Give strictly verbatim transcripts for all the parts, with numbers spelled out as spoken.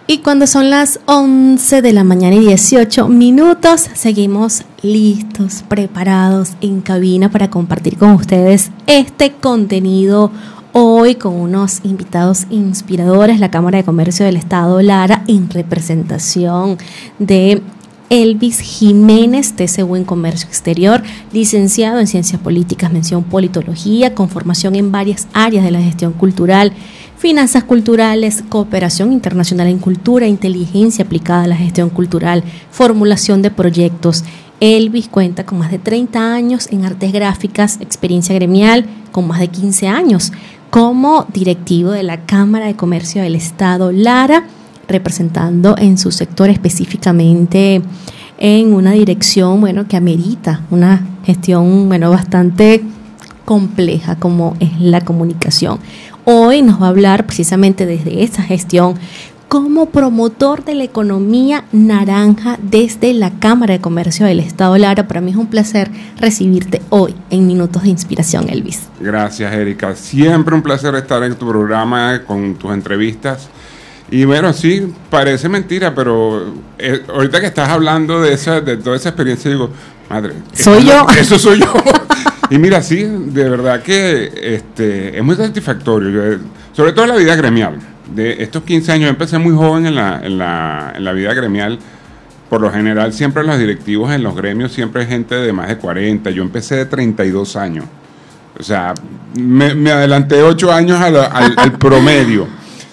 Y cuando son las once de la mañana y dieciocho minutos, seguimos listos, preparados en cabina para compartir con ustedes este contenido hoy con unos invitados inspiradores, la Cámara de Comercio del Estado Lara, en representación de Elvis Jiménez, T C U en Comercio Exterior, licenciado en Ciencias Políticas, mención Politología, con formación en varias áreas de la gestión cultural, finanzas culturales, cooperación internacional en cultura, inteligencia aplicada a la gestión cultural, formulación de proyectos. Elvis cuenta con más de treinta años en artes gráficas, experiencia gremial con más de quince años como directivo de la Cámara de Comercio del Estado Lara, representando en su sector específicamente en una dirección, bueno, que amerita una gestión, bueno, bastante compleja como es la comunicación. Hoy nos va a hablar precisamente desde esa gestión como promotor de la economía naranja desde la Cámara de Comercio del Estado Lara. Para mí es un placer recibirte hoy en Minutos de Inspiración, Elvis. Gracias, Erika. Siempre un placer estar en tu programa con tus entrevistas. Y bueno, sí, parece mentira, pero eh, ahorita que estás hablando de esa, de toda esa experiencia, digo, madre, soy yo. No, eso soy yo. Y mira, sí, de verdad que este es muy satisfactorio, yo, sobre todo en la vida gremial. De estos quince años, yo empecé muy joven en la, en la, en la vida gremial. Por lo general, siempre los directivos en los gremios, siempre hay gente de más de cuarenta. Yo empecé de treinta y dos años. O sea, me, me adelanté ocho años al, al, al promedio.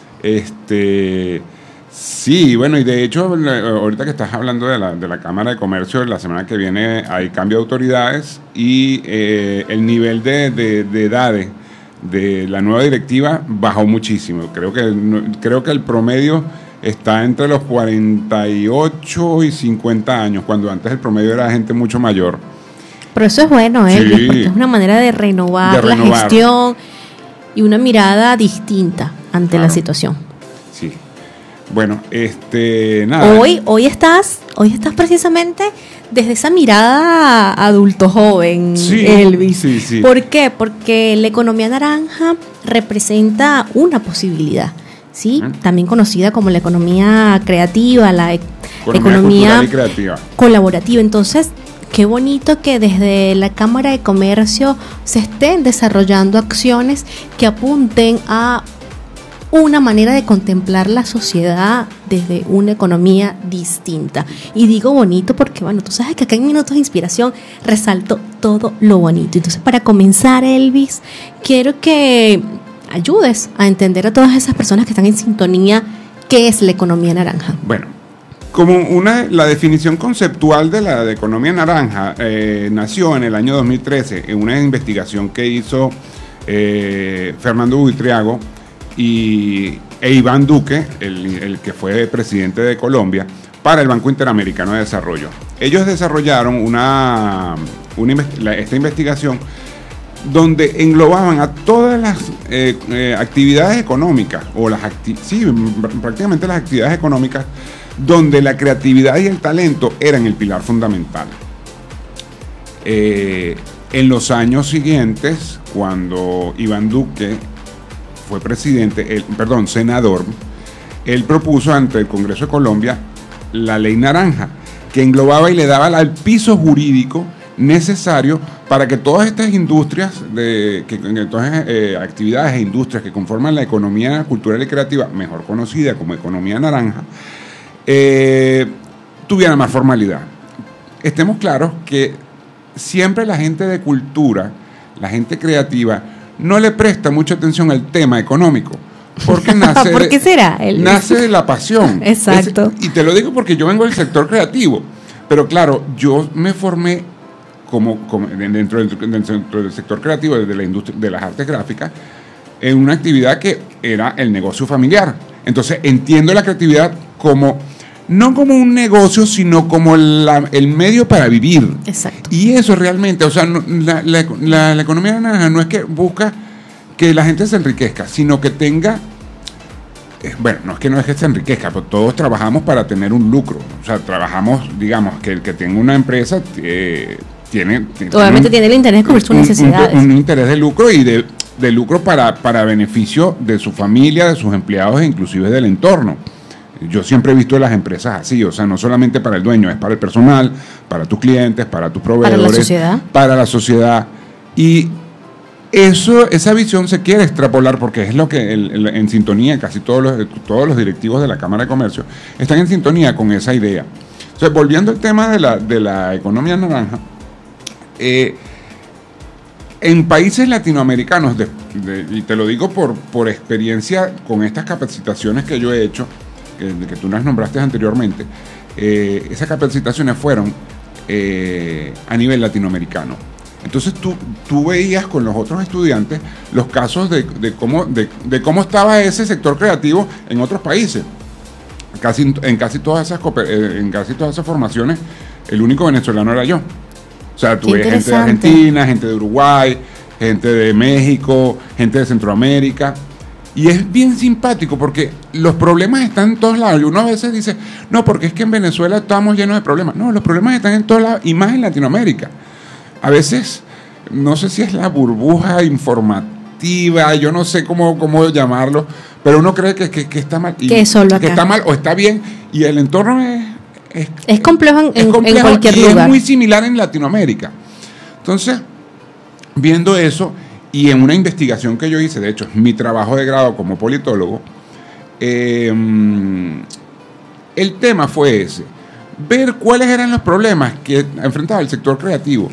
Este, sí, bueno, y de hecho, ahorita que estás hablando de la, de la Cámara de Comercio, la semana que viene hay cambio de autoridades y eh, el nivel de, de, de edades de la nueva directiva bajó muchísimo. Creo que, creo que el promedio está entre los cuarenta y ocho y cincuenta años, cuando antes el promedio era gente mucho mayor. Pero eso es bueno, ¿eh? Sí, porque es una manera de renovar, de renovar la gestión y una mirada distinta ante claro. la situación. Sí. Bueno, este, nada. Hoy, hoy estás, hoy estás precisamente desde esa mirada adulto joven, sí, Elvis. Sí, sí. ¿Por qué? Porque la economía naranja representa una posibilidad, ¿sí? ¿Eh? También conocida como la economía creativa, la, economía, economía creativa. colaborativa. Entonces, qué bonito que desde la Cámara de Comercio se estén desarrollando acciones que apunten a una manera de contemplar la sociedad desde una economía distinta. Y digo bonito porque, bueno, tú sabes que acá en Minutos de Inspiración resalto todo lo bonito. Entonces, para comenzar, Elvis, quiero que ayudes a entender a todas esas personas que están en sintonía qué es la economía naranja. Bueno, como una, la definición conceptual de la de economía naranja eh, nació en el año dos mil trece en una investigación que hizo eh, Fernando Buitriago y e Iván Duque, el, el que fue presidente de Colombia, para el Banco Interamericano de Desarrollo. Ellos desarrollaron una, una la, esta investigación donde englobaban a todas las eh, eh, actividades económicas, o las acti- sí, prácticamente las actividades económicas, donde la creatividad y el talento eran el pilar fundamental. Eh, en los años siguientes, cuando Iván Duque fue presidente, el, perdón, senador, él propuso ante el Congreso de Colombia la Ley Naranja, que englobaba y le daba el piso jurídico necesario para que todas estas industrias, de, que, todas eh, actividades e industrias que conforman la economía cultural y creativa, mejor conocida como economía naranja, eh, tuvieran más formalidad. Estemos claros que siempre la gente de cultura, la gente creativa, no le presta mucha atención al tema económico, porque nace, ¿Por qué será? El... nace de la pasión. Exacto. Es, y te lo digo porque yo vengo del sector creativo, pero claro, yo me formé como, como dentro, del, dentro del sector creativo, de la industria de las artes gráficas, en una actividad que era el negocio familiar. Entonces entiendo la creatividad como no como un negocio, sino como la, el medio para vivir. Exacto. Y eso realmente, o sea, no, la, la, la, la economía naranja no es que busca que la gente se enriquezca, sino que tenga, eh, bueno, no es que no es que se enriquezca, pero todos trabajamos para tener un lucro. O sea, trabajamos, digamos, que el que tenga una empresa eh, tiene... Obviamente tiene, un, tiene el interés de cubrir sus necesidades. Un, un, un interés de lucro y de, de lucro para, para beneficio de su familia, de sus empleados e inclusive del entorno. Yo siempre he visto las empresas así, o sea, no solamente para el dueño, es para el personal, para tus clientes, para tus proveedores, para la sociedad. Para la sociedad. Y eso, esa visión se quiere extrapolar porque es lo que el, el, en sintonía, casi todos los, todos los directivos de la Cámara de Comercio están en sintonía con esa idea. O sea, volviendo al tema de la, de la economía naranja, eh, en países latinoamericanos, de, de, y te lo digo por, por experiencia con estas capacitaciones que yo he hecho, que, que tú las nombraste anteriormente, eh, esas capacitaciones fueron eh, a nivel latinoamericano. Entonces tú, tú veías con los otros estudiantes los casos de, de, cómo, de, de cómo estaba ese sector creativo en otros países. Casi, en, casi todas esas, en casi todas esas formaciones, el único venezolano era yo. O sea, tuve gente de Argentina, gente de Uruguay, gente de México, gente de Centroamérica. Y es bien simpático porque los problemas están en todos lados. Y uno a veces dice, no, porque es que en Venezuela estamos llenos de problemas. No, los problemas están en todos lados y más en Latinoamérica. A veces, no sé si es la burbuja informativa, yo no sé cómo, cómo llamarlo, pero uno cree que, que, que está mal. Y, que solo acá. Que está mal o está bien. Y el entorno es... Es, es complejo, en, es complejo en cualquier y lugar. Es muy similar en Latinoamérica. Entonces, viendo eso, y en una investigación que yo hice, de hecho, es mi trabajo de grado como politólogo, eh, el tema fue ese. Ver cuáles eran los problemas que enfrentaba el sector creativo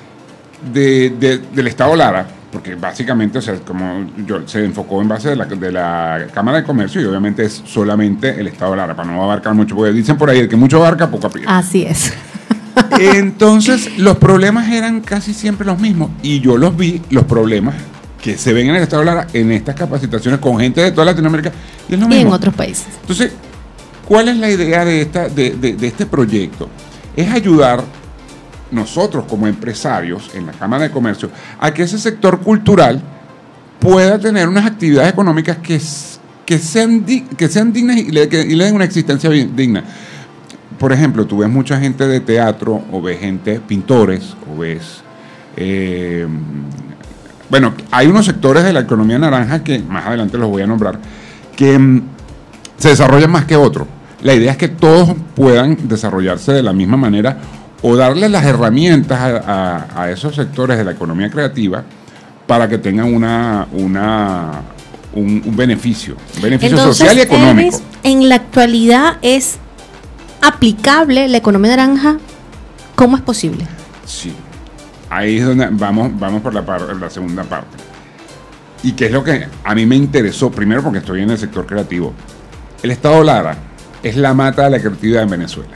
de, de, del Estado Lara, porque básicamente, o sea, como yo, se enfocó en base de la, de la Cámara de Comercio y obviamente es solamente el Estado Lara, para no abarcar mucho, porque dicen por ahí, el que mucho abarca, poco aprieta. Así es. Entonces, los problemas eran casi siempre los mismos y yo los vi, los problemas que se ven en el Estado Lara, en estas capacitaciones con gente de toda Latinoamérica y es lo mismo. Y en otros países. Entonces, ¿cuál es la idea de, esta, de, de, de este proyecto? Es ayudar nosotros como empresarios en la Cámara de Comercio a que ese sector cultural pueda tener unas actividades económicas que, que, sean, que sean dignas y le, que, y le den una existencia digna. Por ejemplo, tú ves mucha gente de teatro o ves gente, pintores, o ves... Eh, bueno, hay unos sectores de la economía naranja que más adelante los voy a nombrar, que mm, se desarrollan más que otros. La idea es que todos puedan desarrollarse de la misma manera o darle las herramientas a, a, a esos sectores de la economía creativa para que tengan una, una un, un beneficio, un beneficio Entonces, social y económico. Elvis, en la actualidad es aplicable la economía naranja. ¿Cómo es posible? Sí, ahí es donde vamos, vamos por la, par, la segunda parte. Y qué es lo que a mí me interesó, primero porque estoy en el sector creativo. El Estado Lara es la mata de la creatividad en Venezuela.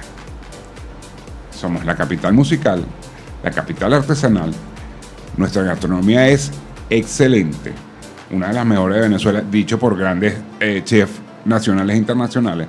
Somos la capital musical, la capital artesanal. Nuestra gastronomía es excelente, una de las mejores de Venezuela, dicho por grandes eh, chefs nacionales e internacionales.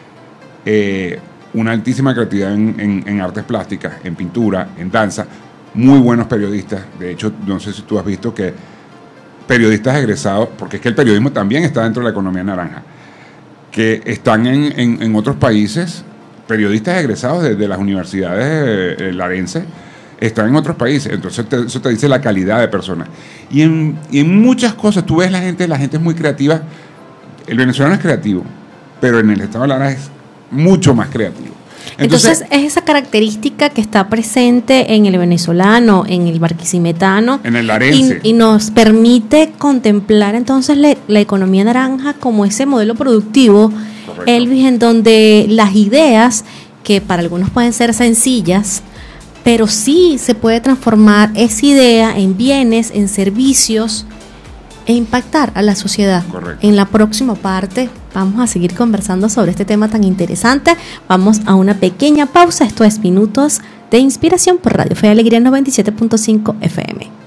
Eh, una altísima creatividad en, en, en artes plásticas, en pintura, en danza, muy buenos periodistas. De hecho, no sé si tú has visto que periodistas egresados, porque es que el periodismo también está dentro de la economía naranja, que están en, en, en otros países, periodistas egresados de, de las universidades eh, larenses, están en otros países. Entonces te, eso te dice la calidad de personas. Y en, y en muchas cosas, tú ves la gente, la gente es muy creativa. El venezolano es creativo, pero en el Estado de Lara es mucho más creativo. Entonces, Entonces es esa característica que está presente en el venezolano, en el barquisimetano, en el larense, y, y nos permite contemplar entonces la, la economía naranja como ese modelo productivo, correcto, Elvis, en donde las ideas, que para algunos pueden ser sencillas, pero sí se puede transformar esa idea en bienes, en servicios e impactar a la sociedad. Correcto. En la próxima parte vamos a seguir conversando sobre este tema tan interesante. Vamos a una pequeña pausa. Esto es Minutos de Inspiración por Radio Fe y Alegría noventa y siete punto cinco F M.